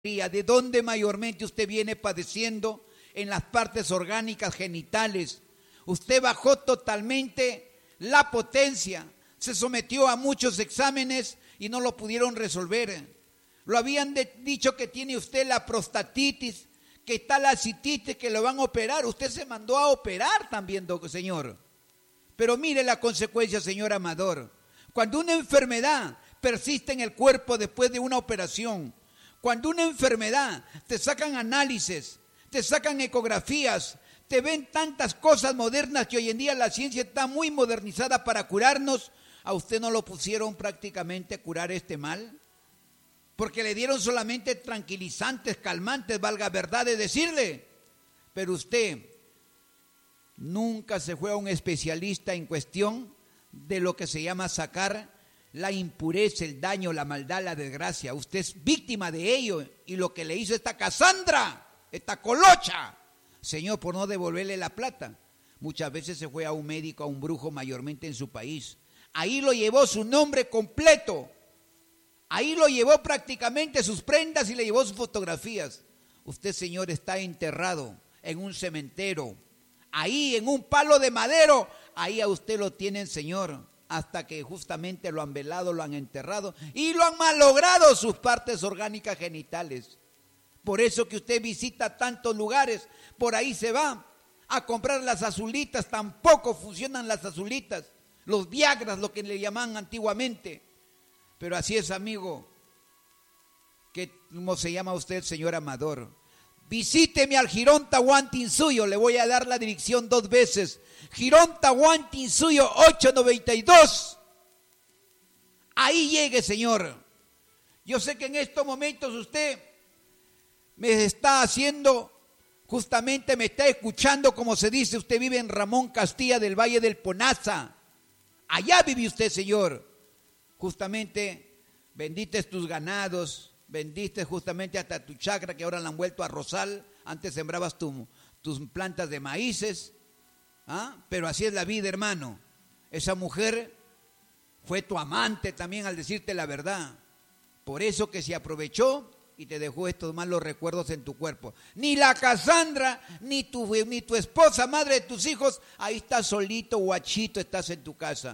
¿De dónde mayormente usted viene padeciendo? En las partes orgánicas genitales. Usted bajó totalmente la potencia, se sometió a muchos exámenes y no lo pudieron resolver. Lo habían dicho que tiene usted la prostatitis, que está la cistitis, que lo van a operar. Usted se mandó a operar también, señor. Pero mire la consecuencia, señor Amador. Cuando una enfermedad persiste en el cuerpo después de una operación, cuando una enfermedad te sacan análisis, te sacan ecografías, te ven tantas cosas modernas que hoy en día la ciencia está muy modernizada para curarnos, ¿a usted no lo pusieron prácticamente a curar este mal? Porque le dieron solamente tranquilizantes, calmantes, valga verdad de decirle. Pero usted nunca se fue a un especialista en cuestión de lo que se llama sacar la impureza, el daño, la maldad, la desgracia. Usted es víctima de ello y lo que le hizo esta Casandra, esta colocha, señor, por no devolverle la plata. Muchas veces se fue a un médico, a un brujo mayormente en su país. Ahí lo llevó su nombre completo. Ahí lo llevó prácticamente sus prendas y le llevó sus fotografías. Usted, señor, está enterrado en un cementerio. Ahí, en un palo de madero, ahí a usted lo tienen, señor, hasta que justamente lo han velado, lo han enterrado y lo han malogrado sus partes orgánicas genitales. Por eso que usted visita tantos lugares, por ahí se va a comprar las azulitas, tampoco funcionan las azulitas, los viagras, lo que le llamaban antiguamente. Pero así es, amigo, ¿cómo se llama usted, señor Amador? Visíteme al Girón Tahuantinsuyo, le voy a dar la dirección 2 veces. Girón Tahuantinsuyo 892. Ahí llegue, señor. Yo sé que en estos momentos usted me está haciendo, justamente me está escuchando, como se dice, usted vive en Ramón Castilla del Valle del Ponaza. Allá vive usted, señor. Justamente bendites tus ganados, vendiste justamente hasta tu chacra que ahora la han vuelto a rosal. Antes sembrabas tus plantas de maíces. Pero así es la vida, hermano. Esa mujer fue tu amante también, al decirte la verdad. Por eso que se aprovechó y te dejó estos malos recuerdos en tu cuerpo. Ni la Casandra, ni tu esposa, madre de tus hijos, ahí estás solito, guachito, estás en tu casa.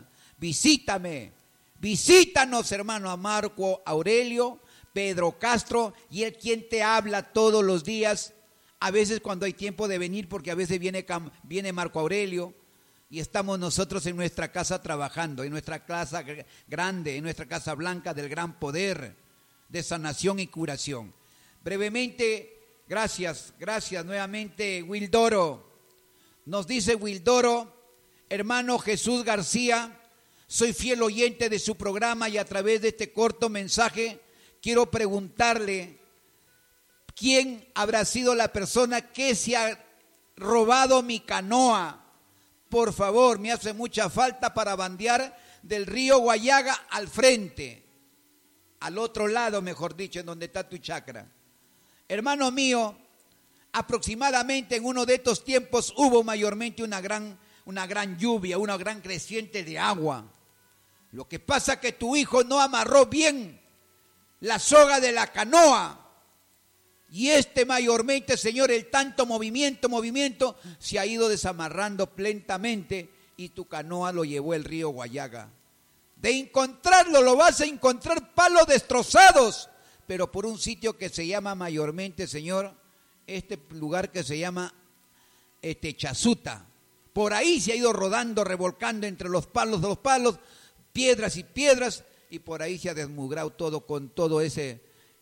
Visítanos, hermano, a Marco Aurelio, Pedro Castro, y él quien te habla todos los días. A veces cuando hay tiempo de venir, porque a veces viene Marco Aurelio y estamos nosotros en nuestra casa trabajando, en nuestra casa grande, en nuestra casa blanca del gran poder de sanación y curación. Brevemente, gracias nuevamente, Wildoro. Nos dice Wildoro, hermano Jesús García, soy fiel oyente de su programa y a través de este corto mensaje quiero preguntarle, ¿quién habrá sido la persona que se ha robado mi canoa? Por favor, me hace mucha falta para bandear del río Guayaga al frente, al otro lado, mejor dicho, en donde está tu chacra. Hermano mío, aproximadamente en uno de estos tiempos hubo mayormente una gran lluvia, una gran creciente de agua. Lo que pasa es que tu hijo no amarró bien la soga de la canoa. Y mayormente, señor, el tanto movimiento, se ha ido desamarrando lentamente y tu canoa lo llevó el río Guayaga. De encontrarlo, lo vas a encontrar palos destrozados, pero por un sitio que se llama mayormente, señor, este lugar que se llama Chazuta. Por ahí se ha ido rodando, revolcando entre los palos, piedras, y por ahí se ha desmugrado todo con todo ese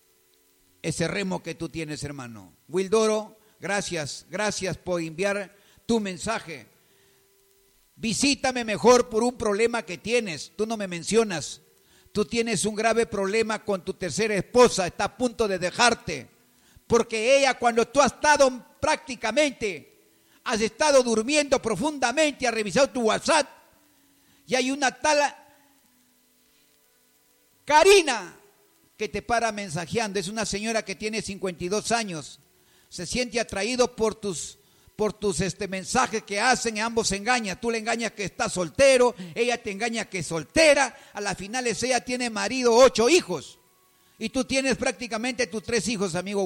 remo que tú tienes, hermano. Wildoro, gracias por enviar tu mensaje. Visítame mejor por un problema que tienes. Tú no me mencionas. Tú tienes un grave problema con tu tercera esposa. Está a punto de dejarte. Porque ella, cuando tú has estado has estado durmiendo profundamente, has revisado tu WhatsApp y hay una tal Karina que te para mensajeando. Es una señora que tiene 52 años. Se siente atraído por tus mensajes que hacen, y ambos se engañan. Tú le engañas que está soltero, ella te engaña que es soltera. A las finales ella tiene marido, 8 hijos. Y tú tienes prácticamente tus 3 hijos, amigo